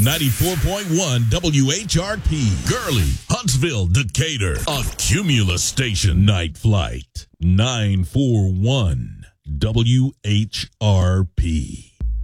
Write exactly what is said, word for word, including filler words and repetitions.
ninety-four point one W H R P. Gurley, Huntsville, Decatur. A Cumulus station. Night Flight. nine four one W H R P.